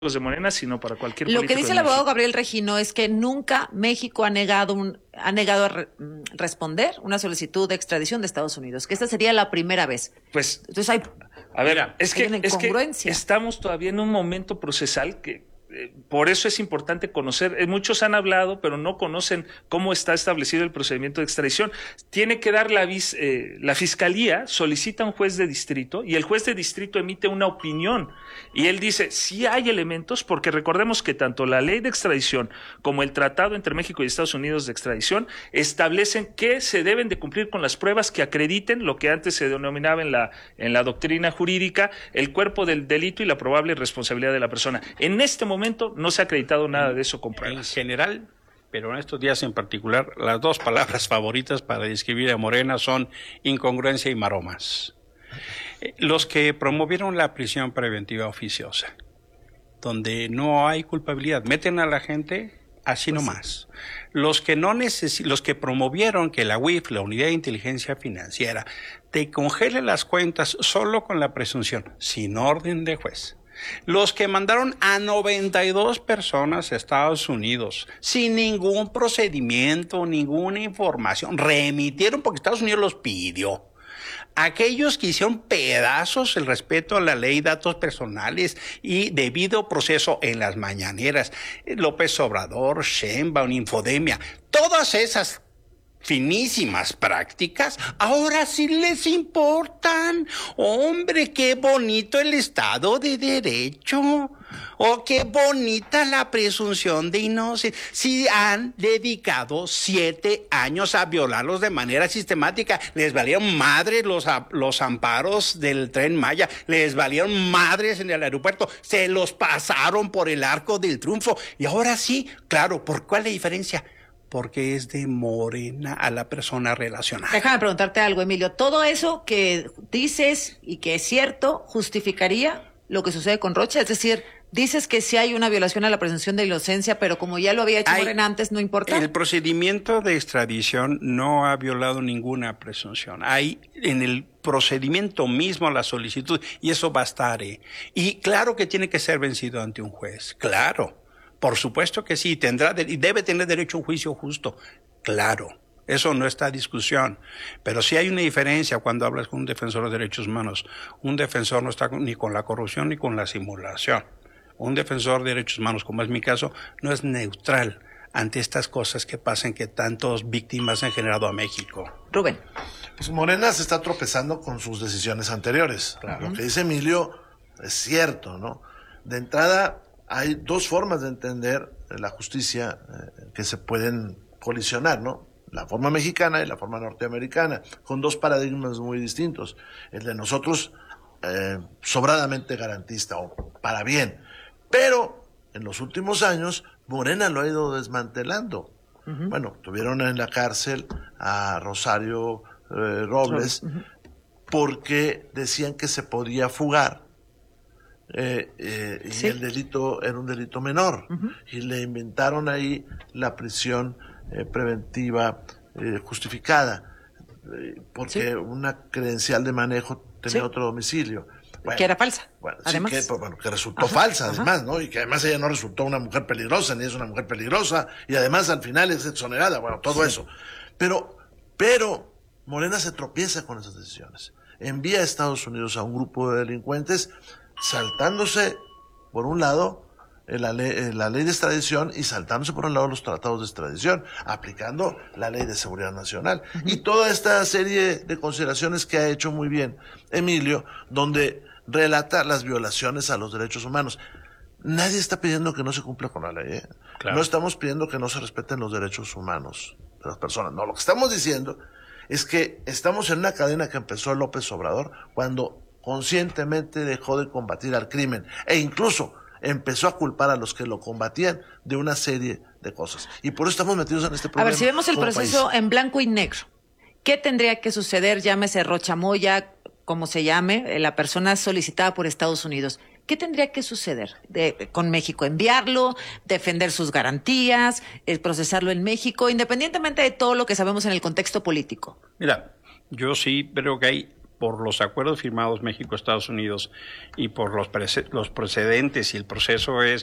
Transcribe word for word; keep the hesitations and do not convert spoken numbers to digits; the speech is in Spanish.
de Morena, sino para cualquier Lo político que dice de el abogado México. Gabriel Regino es que nunca México ha negado un, ha negado a re, responder una solicitud de extradición de Estados Unidos, que esta sería la primera vez. Pues, entonces hay, a ver, mira, es hay que, una es que incongruencia. estamos todavía en un momento procesal que eh, por eso es importante conocer. Eh, muchos han hablado, pero no conocen cómo está establecido el procedimiento de extradición. Tiene que dar la vis, eh, la fiscalía solicita a un juez de distrito y el juez de distrito emite una opinión y él dice si hay elementos, porque recordemos que tanto la ley de extradición como el tratado entre México y Estados Unidos de extradición establecen que se deben de cumplir con las pruebas que acrediten lo que antes se denominaba en la en la doctrina jurídica el cuerpo del delito y la probable responsabilidad de la persona. En este momento no se ha acreditado nada de eso con pruebas. En general, pero en estos días en particular, las dos palabras favoritas para describir a Morena son incongruencia y maromas. Los que promovieron la prisión preventiva oficiosa, donde no hay culpabilidad, meten a la gente así pues nomás. Sí. Los que no necesi- los que promovieron que la U I F, la Unidad de Inteligencia Financiera, te congele las cuentas solo con la presunción, sin orden de juez. Los que mandaron a noventa y dos personas a Estados Unidos sin ningún procedimiento, ninguna información, remitieron porque Estados Unidos los pidió. Aquellos que hicieron pedazos el respeto a la ley, datos personales y debido proceso en las mañaneras, López Obrador, Sheinbaum, Infodemia, todas esas finísimas prácticas, ahora sí les importan. Hombre, qué bonito el Estado de Derecho. Oh, qué bonita la presunción de inocencia. Si han dedicado siete años a violarlos de manera sistemática, les valieron madres los, los amparos del Tren Maya, les valieron madres en el aeropuerto, se los pasaron por el Arco del Triunfo. Y ahora sí, claro, ¿por cuál es la diferencia? Porque es de Morena a la persona relacionada. Déjame preguntarte algo, Emilio. ¿Todo eso que dices y que es cierto justificaría lo que sucede con Rocha? Es decir, dices que sí hay una violación a la presunción de inocencia, pero como ya lo había hecho hay, Morena antes, ¿no importa? El procedimiento de extradición no ha violado ninguna presunción. Hay en el procedimiento mismo la solicitud y eso bastará. Y claro que tiene que ser vencido ante un juez, claro. Por supuesto que sí, tendrá de, y debe tener derecho a un juicio justo, claro, eso no está en discusión, pero sí hay una diferencia cuando hablas con un defensor de derechos humanos. Un defensor no está ni con la corrupción ni con la simulación. Un defensor de derechos humanos, como es mi caso, no es neutral ante estas cosas que pasan que tantas víctimas han generado a México. Rubén. Pues Morena se está tropezando con sus decisiones anteriores. Claro. Lo que dice Emilio es cierto, ¿no? De entrada, hay dos formas de entender la justicia eh, que se pueden colisionar, ¿no? La forma mexicana y la forma norteamericana, con dos paradigmas muy distintos. El de nosotros, eh, sobradamente garantista, o para bien. Pero, en los últimos años, Morena lo ha ido desmantelando. Uh-huh. Bueno, tuvieron en la cárcel a Rosario eh, Robles, uh-huh. porque decían que se podía fugar. Eh, eh, y ¿sí? El delito era un delito menor, uh-huh. y le inventaron ahí la prisión eh, preventiva eh, justificada, eh, porque ¿sí? una credencial de manejo tenía ¿sí? otro domicilio. Bueno, que era falsa, bueno, además. Sí, que, bueno, que resultó ajá, falsa, ajá. además, ¿no? Y que además ella no resultó una mujer peligrosa, ni es una mujer peligrosa, y además al final es exonerada, bueno, todo sí. eso. Pero, pero Morena se tropieza con esas decisiones. Envía a Estados Unidos a un grupo de delincuentes saltándose, por un lado, la ley, la ley de extradición y saltándose por un lado los tratados de extradición, aplicando la ley de seguridad nacional. Uh-huh. Y toda esta serie de consideraciones que ha hecho muy bien Emilio, donde relata las violaciones a los derechos humanos. Nadie está pidiendo que no se cumpla con la ley, ¿eh? Claro. No estamos pidiendo que no se respeten los derechos humanos de las personas. No, lo que estamos diciendo es que estamos en una cadena que empezó López Obrador cuando conscientemente dejó de combatir al crimen e incluso empezó a culpar a los que lo combatían de una serie de cosas. Y por eso estamos metidos en este problema. A ver, si vemos el proceso país. En blanco y negro, ¿qué tendría que suceder? Llámese Rocha Moya, como se llame, la persona solicitada por Estados Unidos. ¿Qué tendría que suceder de, con México? ¿Enviarlo, defender sus garantías, eh, procesarlo en México, independientemente de todo lo que sabemos en el contexto político? Mira, yo sí creo que hay por los acuerdos firmados México-Estados Unidos y por los, los precedentes y el proceso es